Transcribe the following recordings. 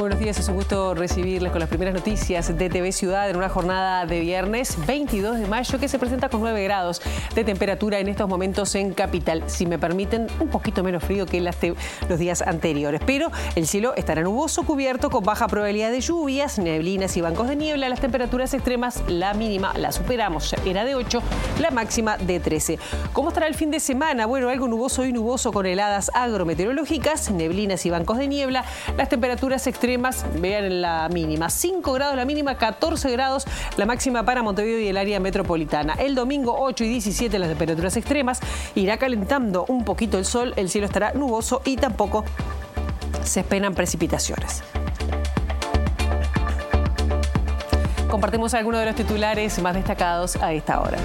Buenos días, es un gusto recibirles con las primeras noticias de TV Ciudad en una jornada de viernes 22 de mayo que se presenta con 9 grados de temperatura en estos momentos en Capital. Si me permiten, un poquito menos frío que los días anteriores, pero el cielo estará nuboso, cubierto, con baja probabilidad de lluvias, neblinas y bancos de niebla. Las temperaturas extremas, la mínima la superamos, era de 8, la máxima de 13. ¿Cómo estará el fin de semana? Bueno, algo nuboso y nuboso con heladas agrometeorológicas, neblinas y bancos de niebla. Las temperaturas extremas, vean en la mínima, 5 grados la mínima, 14 grados la máxima para Montevideo y el área metropolitana. El domingo 8 y 17 las temperaturas extremas, irá calentando un poquito el sol, el cielo estará nuboso y tampoco se esperan precipitaciones. Compartimos algunos de los titulares más destacados a esta hora.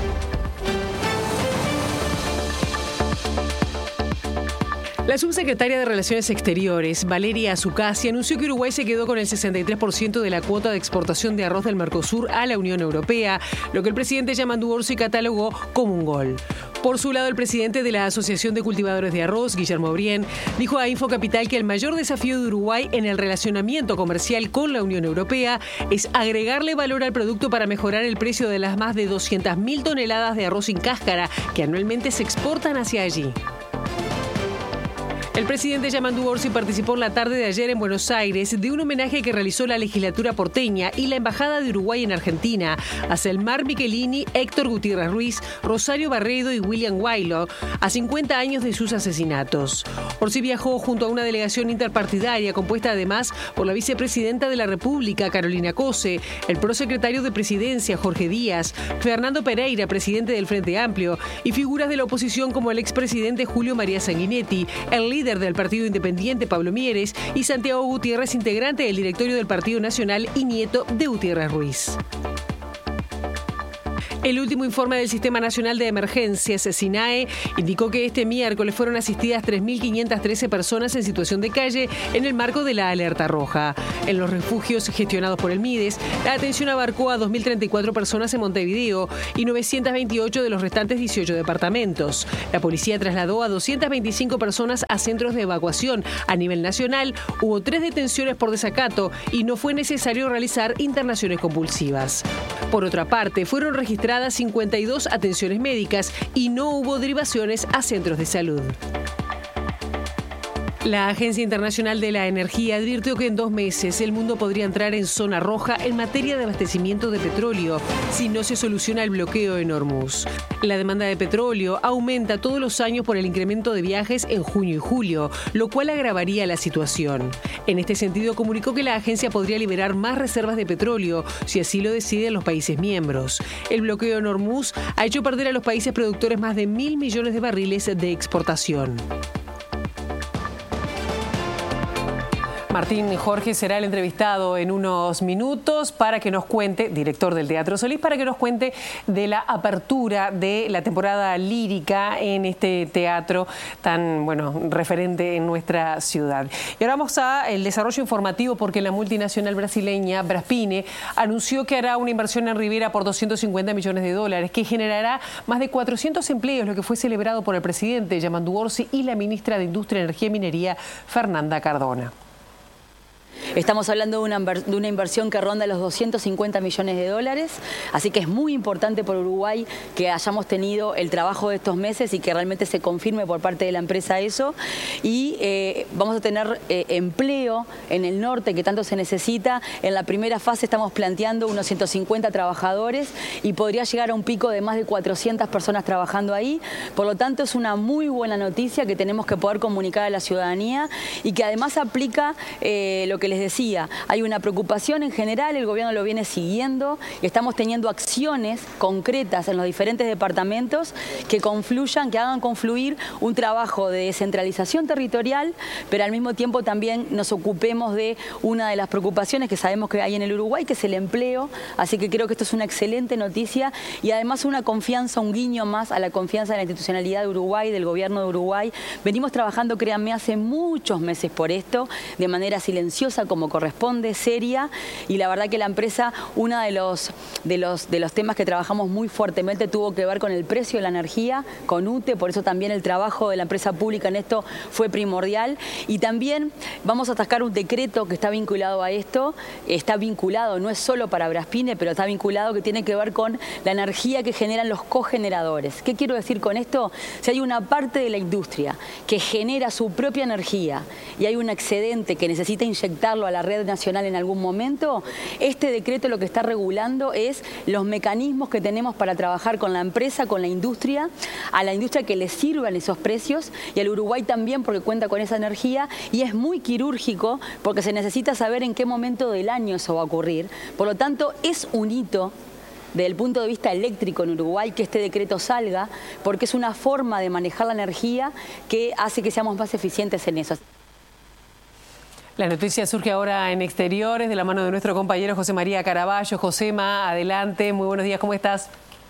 La subsecretaria de Relaciones Exteriores, Valeria Azzoccasi, anunció que Uruguay se quedó con el 63% de la cuota de exportación de arroz del Mercosur a la Unión Europea, lo que el presidente Yamandu Orsi catalogó como un gol. Por su lado, el presidente de la Asociación de Cultivadores de Arroz, Guillermo Brien, dijo a Infocapital que el mayor desafío de Uruguay en el relacionamiento comercial con la Unión Europea es agregarle valor al producto para mejorar el precio de las más de 200.000 toneladas de arroz sin cáscara que anualmente se exportan hacia allí. El presidente Yamandu Orsi participó en la tarde de ayer en Buenos Aires de un homenaje que realizó la legislatura porteña y la Embajada de Uruguay en Argentina a Selmar Michelini, Héctor Gutiérrez Ruiz, Rosario Barredo y William Guailo, a 50 años de sus asesinatos. Orsi viajó junto a una delegación interpartidaria compuesta además por la vicepresidenta de la República, Carolina Cose, el prosecretario de Presidencia, Jorge Díaz, Fernando Pereira, presidente del Frente Amplio, y figuras de la oposición como el expresidente Julio María Sanguinetti, el líder del Partido Independiente, Pablo Mieres, y Santiago Gutiérrez, integrante del directorio del Partido Nacional y nieto de Gutiérrez Ruiz. El último informe del Sistema Nacional de Emergencias, SINAE, indicó que este miércoles fueron asistidas 3.513 personas en situación de calle en el marco de la alerta roja. En los refugios gestionados por el MIDES, la atención abarcó a 2.034 personas en Montevideo y 928 de los restantes 18 departamentos. La policía trasladó a 225 personas a centros de evacuación. A nivel nacional, hubo 3 detenciones por desacato y no fue necesario realizar internaciones compulsivas. Por otra parte, fueron registradas 52 atenciones médicas y no hubo derivaciones a centros de salud. La Agencia Internacional de la Energía advirtió que en 2 meses el mundo podría entrar en zona roja en materia de abastecimiento de petróleo si no se soluciona el bloqueo en Hormuz. La demanda de petróleo aumenta todos los años por el incremento de viajes en junio y julio, lo cual agravaría la situación. En este sentido, comunicó que la agencia podría liberar más reservas de petróleo si así lo deciden los países miembros. El bloqueo en Hormuz ha hecho perder a los países productores más de 1.000 millones de barriles de exportación. Martín Jorge será el entrevistado en unos minutos para que nos cuente, director del Teatro Solís, para que nos cuente de la apertura de la temporada lírica en este teatro tan, referente en nuestra ciudad. Y ahora vamos al desarrollo informativo porque la multinacional brasileña Braspine anunció que hará una inversión en Rivera por $250 millones, que generará más de 400 empleos, lo que fue celebrado por el presidente Yamandu Orsi y la ministra de Industria, Energía y Minería, Fernanda Cardona. Estamos hablando de una inversión que ronda los $250 millones, así que es muy importante por Uruguay que hayamos tenido el trabajo de estos meses y que realmente se confirme por parte de la empresa eso. Y vamos a tener empleo en el norte que tanto se necesita. En la primera fase estamos planteando unos 150 trabajadores y podría llegar a un pico de más de 400 personas trabajando ahí. Por lo tanto, es una muy buena noticia que tenemos que poder comunicar a la ciudadanía y que además aplica lo que les decía, hay una preocupación en general, el gobierno lo viene siguiendo y estamos teniendo acciones concretas en los diferentes departamentos que confluyan, que hagan confluir un trabajo de descentralización territorial, pero al mismo tiempo también nos ocupemos de una de las preocupaciones que sabemos que hay en el Uruguay, que es el empleo, así que creo que esto es una excelente noticia y además una confianza, un guiño más a la confianza de la institucionalidad de Uruguay, del gobierno de Uruguay. Venimos trabajando, créanme, hace muchos meses por esto, de manera silenciosa, como corresponde, seria, y la verdad que la empresa, uno de los temas que trabajamos muy fuertemente tuvo que ver con el precio de la energía, con UTE, por eso también el trabajo de la empresa pública en esto fue primordial, y también vamos a atacar un decreto que está vinculado a esto, está vinculado, no es solo para Braspine, pero está vinculado, que tiene que ver con la energía que generan los cogeneradores. ¿Qué quiero decir con esto? Si hay una parte de la industria que genera su propia energía y hay un excedente que necesita inyectarlo a la red nacional en algún momento, este decreto lo que está regulando es los mecanismos que tenemos para trabajar con la empresa, con la industria, a la industria que le sirvan esos precios y al Uruguay también porque cuenta con esa energía, y es muy quirúrgico porque se necesita saber en qué momento del año eso va a ocurrir. Por lo tanto, es un hito desde el punto de vista eléctrico en Uruguay que este decreto salga, porque es una forma de manejar la energía que hace que seamos más eficientes en eso. La noticia surge ahora en Exteriores de la mano de nuestro compañero José María Caraballo. Josema, adelante, muy buenos días, ¿cómo estás?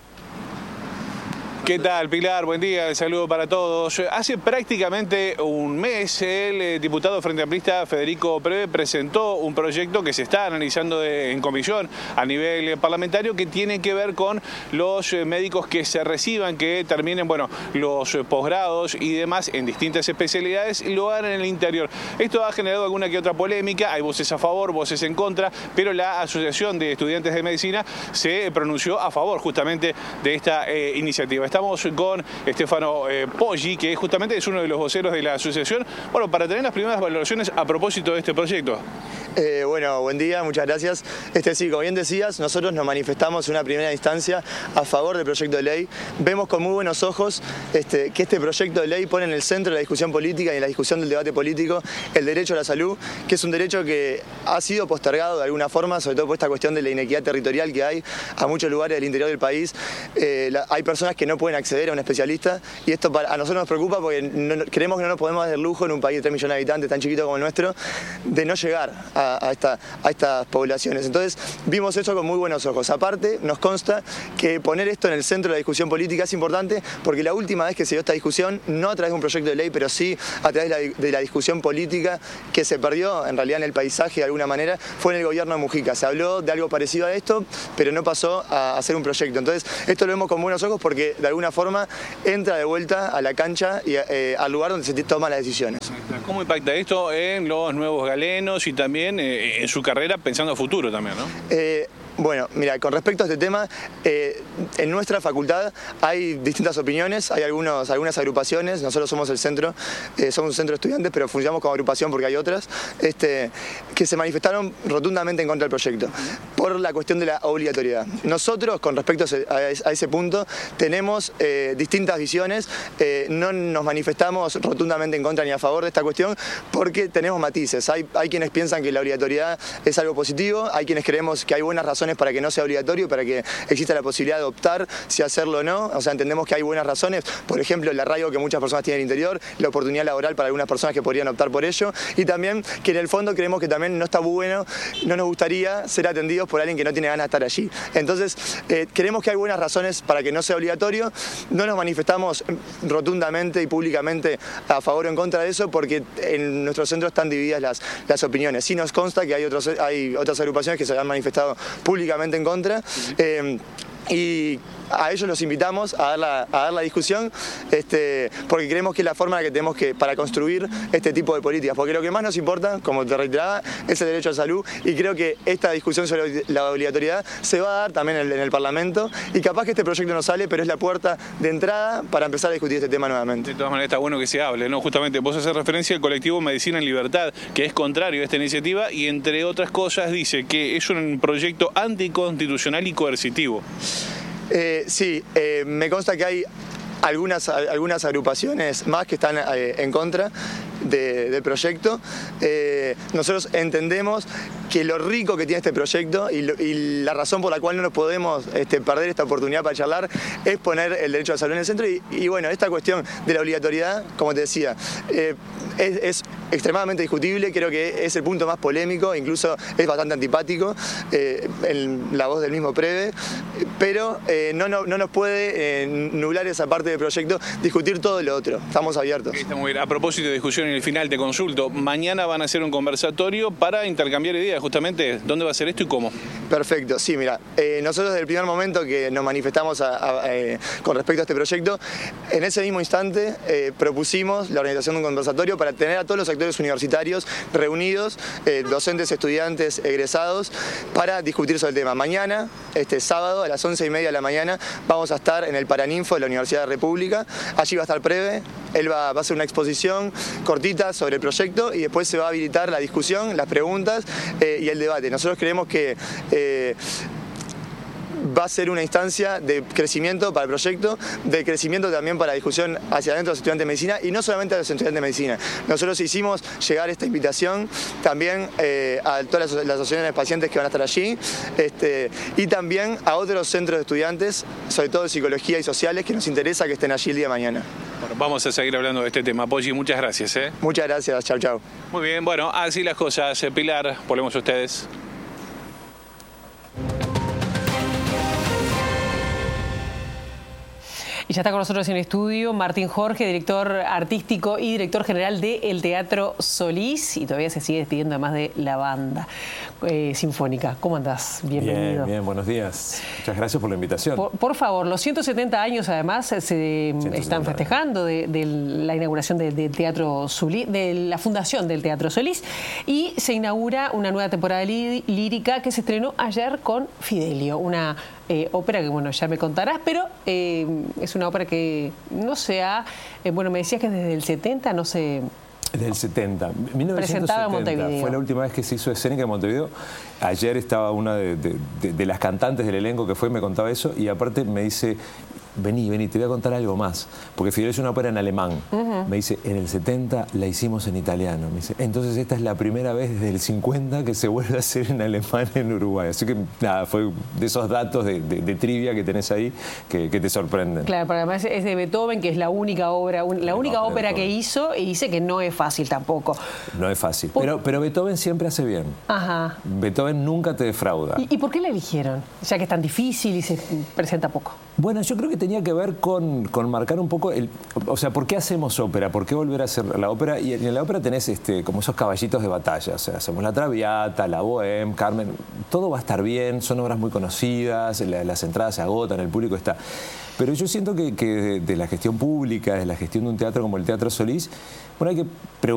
¿Qué tal, Pilar? Buen día, el saludo para todos. Hace prácticamente un mes el diputado Frente Amplista Federico Preve presentó un proyecto que se está analizando en comisión a nivel parlamentario que tiene que ver con los médicos que se reciban, que terminen los posgrados y demás en distintas especialidades y lo hagan en el interior. Esto ha generado alguna que otra polémica, hay voces a favor, voces en contra, pero la Asociación de Estudiantes de Medicina se pronunció a favor justamente de esta iniciativa. Estamos con Stefano Poggi, que justamente es uno de los voceros de la asociación, para tener las primeras valoraciones a propósito de este proyecto. Bueno, buen día, muchas gracias. Sí, como bien decías, nosotros nos manifestamos en una primera instancia a favor del proyecto de ley. Vemos con muy buenos ojos que este proyecto de ley pone en el centro de la discusión política y en la discusión del debate político el derecho a la salud, que es un derecho que ha sido postergado de alguna forma, sobre todo por esta cuestión de la inequidad territorial que hay a muchos lugares del interior del país. Hay personas que no pueden acceder a un especialista y esto a nosotros nos preocupa porque creemos que no nos podemos dar el lujo en un país de 3 millones de habitantes tan chiquito como el nuestro de no llegar a estas poblaciones. Entonces vimos eso con muy buenos ojos. Aparte nos consta que poner esto en el centro de la discusión política es importante porque la última vez que se dio esta discusión, no a través de un proyecto de ley, pero sí a través de la discusión política que se perdió en realidad en el paisaje de alguna manera, fue en el gobierno de Mujica. Se habló de algo parecido a esto, pero no pasó a hacer un proyecto. Entonces esto lo vemos con buenos ojos porque de alguna forma entra de vuelta a la cancha y al lugar donde se toman las decisiones. ¿Cómo impacta esto en los nuevos galenos y también en su carrera pensando a futuro también, no? Bueno, mira, con respecto a este tema, en nuestra facultad hay distintas opiniones, hay algunas agrupaciones, nosotros somos el centro, somos un centro de estudiantes, pero funcionamos como agrupación porque hay otras, que se manifestaron rotundamente en contra del proyecto, por la cuestión de la obligatoriedad. Nosotros, con respecto a ese punto, tenemos distintas visiones, no nos manifestamos rotundamente en contra ni a favor de esta cuestión, porque tenemos matices. Hay quienes piensan que la obligatoriedad es algo positivo, hay quienes creemos que hay buenas razones para que no sea obligatorio, para que exista la posibilidad de optar si hacerlo o no. O sea, entendemos que hay buenas razones, por ejemplo, el arraigo que muchas personas tienen en el interior, la oportunidad laboral para algunas personas que podrían optar por ello, y también que en el fondo creemos que también no está bueno, no nos gustaría ser atendidos por alguien que no tiene ganas de estar allí. Entonces, creemos que hay buenas razones para que no sea obligatorio, no nos manifestamos rotundamente y públicamente a favor o en contra de eso, porque en nuestro centro están divididas las opiniones. Sí nos consta que hay otras agrupaciones que se han manifestado públicamente en contra, y a ellos los invitamos a dar la discusión, porque creemos que es la forma que tenemos para construir este tipo de políticas, porque lo que más nos importa, como te reiteraba, es el derecho a salud, y creo que esta discusión sobre la obligatoriedad se va a dar también en el Parlamento, y capaz que este proyecto no sale, pero es la puerta de entrada para empezar a discutir este tema nuevamente. De todas maneras está bueno que se hable, ¿no? Justamente vos haces referencia al colectivo Medicina en Libertad, que es contrario a esta iniciativa y entre otras cosas dice que es un proyecto anticonstitucional y coercitivo. Sí, me consta que hay algunas agrupaciones más que están en contra del proyecto. Nosotros entendemos que lo rico que tiene este proyecto y la razón por la cual no nos podemos perder esta oportunidad para charlar es poner el derecho a la salud en el centro y bueno, esta cuestión de la obligatoriedad, como te decía, es extremadamente discutible, creo que es el punto más polémico, incluso es bastante antipático, en la voz del mismo Preve, pero no nos puede nublar esa parte del proyecto, discutir todo lo otro, estamos abiertos. Está muy bien. A propósito de discusión, en el final te consulto, mañana van a hacer un conversatorio para intercambiar ideas, justamente, ¿dónde va a ser esto y cómo? Perfecto, sí, mira, nosotros desde el primer momento que nos manifestamos con respecto a este proyecto, en ese mismo instante propusimos la organización de un conversatorio para tener a todos los actores universitarios reunidos, docentes, estudiantes, egresados, para discutir sobre el tema. Mañana, este sábado, a las 11:30 de la mañana, vamos a estar en el Paraninfo de la Universidad de la República. Allí va a estar Preve, él va a hacer una exposición cortita sobre el proyecto y después se va a habilitar la discusión, las preguntas y el debate. Nosotros creemos que va a ser una instancia de crecimiento para el proyecto, de crecimiento también para la discusión hacia adentro de los estudiantes de medicina y no solamente a los estudiantes de medicina. Nosotros hicimos llegar esta invitación también a todas las asociaciones de pacientes que van a estar allí y también a otros centros de estudiantes, sobre todo de psicología y sociales, que nos interesa que estén allí el día de mañana. Bueno, vamos a seguir hablando de este tema. Poggi, muchas gracias. Muchas gracias, chau, chau. Muy bien, bueno, así las cosas. Pilar, volvemos a ustedes. Y ya está con nosotros en el estudio Martín Jorge, director artístico y director general del Teatro Solís, y todavía se sigue despidiendo además de la banda sinfónica. ¿Cómo andás? Bienvenido. Bien, buenos días. Muchas gracias por la invitación. Por favor, los 170 años además se están festejando de la inauguración del Teatro Solís, de la fundación del Teatro Solís, y se inaugura una nueva temporada lírica que se estrenó ayer con Fidelio, una ópera que, bueno, ya me contarás, pero es una ópera que no se ha... bueno, me decías que desde el 70 no se... Desde el 70. Presentaba en Montevideo. Fue la última vez que se hizo escénica en Montevideo. Ayer estaba una de las cantantes del elenco que fue, me contaba eso, y aparte me dice... Vení, te voy a contar algo más. Porque Fidelio es una ópera en alemán. Me dice, en el 70 la hicimos en italiano. Me dice, entonces esta es la primera vez desde el 50 que se vuelve a hacer en alemán en Uruguay. Así que nada, fue de esos datos de trivia que tenés ahí que te sorprenden. Claro, pero además es de Beethoven, que es la única obra, ópera que hizo, y dice que no es fácil tampoco. No es fácil. Pero Beethoven siempre hace bien. Ajá. Beethoven nunca te defrauda. ¿Y por qué la eligieron? Ya que es tan difícil y se presenta poco. Bueno, yo creo que tenía que ver con marcar un poco o sea, ¿por qué hacemos ópera? ¿Por qué volver a hacer la ópera? Y en la ópera tenés como esos caballitos de batalla. O sea, hacemos La Traviata, La Bohème, Carmen. Todo va a estar bien, son obras muy conocidas, las entradas se agotan, el público está. Pero yo siento que de la gestión pública, de la gestión de un teatro como el Teatro Solís, bueno, hay que preguntar